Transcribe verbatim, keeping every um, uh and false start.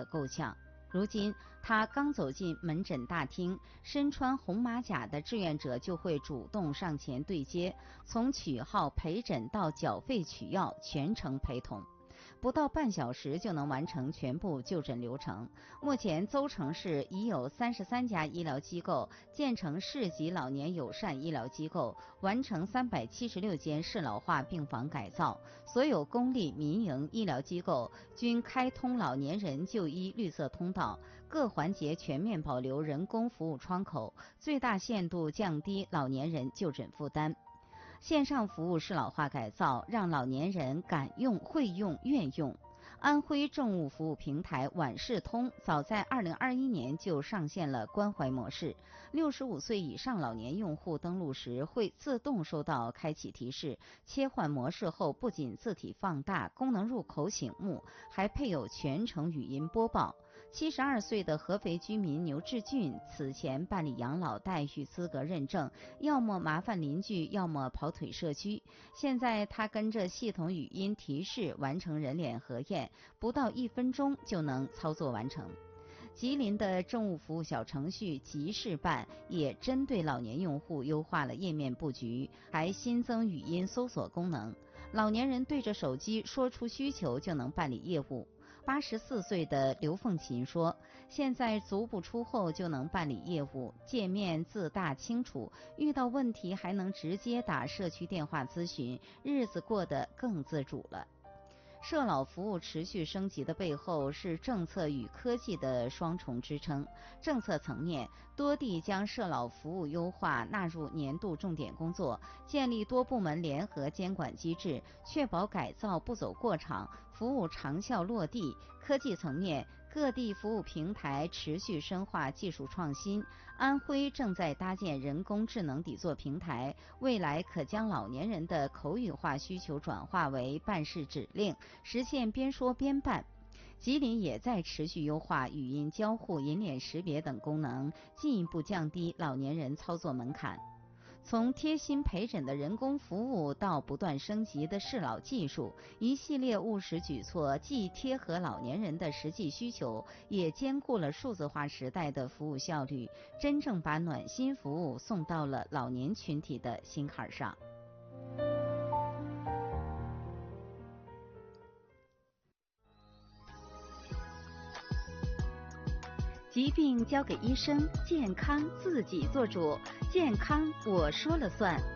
构想。如今他刚走进门诊大厅，身穿红马甲的志愿者就会主动上前对接，从取号陪诊到缴费取药全程陪同，不到半小时就能完成全部就诊流程。目前邹城市已有三十三家医疗机构建成市级老年友善医疗机构，完成三百七十六间适老化病房改造，所有公立民营医疗机构均开通老年人就医绿色通道，各环节全面保留人工服务窗口，最大限度降低老年人就诊负担。线上服务适老化改造，让老年人敢用、会用、愿用。安徽政务服务平台晚视通早在二零二一年就上线了关怀模式，六十五岁以上老年用户登录时会自动收到开启提示，切换模式后不仅字体放大、功能入口醒目，还配有全程语音播报。七十二岁的合肥居民牛志俊此前办理养老待遇资格认证，要么麻烦邻居，要么跑腿社区。现在他跟着系统语音提示完成人脸核验，不到一分钟就能操作完成。吉林的政务服务小程序吉事办也针对老年用户优化了页面布局，还新增语音搜索功能，老年人对着手机说出需求就能办理业务。八十四岁的刘凤琴说，现在足不出户就能办理业务，界面字大清楚，遇到问题还能直接打社区电话咨询，日子过得更自主了。社老服务持续升级的背后是政策与科技的双重支撑。政策层面，多地将社老服务优化纳入年度重点工作，建立多部门联合监管机制，确保改造不走过场，服务长效落地。科技层面，各地服务平台持续深化技术创新。安徽正在搭建人工智能底座平台，未来可将老年人的口语化需求转化为办事指令，实现边说边办。吉林也在持续优化语音交互、人脸识别等功能，进一步降低老年人操作门槛。从贴心陪诊的人工服务到不断升级的适老技术，一系列务实举措既贴合老年人的实际需求，也兼顾了数字化时代的服务效率，真正把暖心服务送到了老年群体的心坎上。疾病交给医生，健康自己做主。健康我说了算。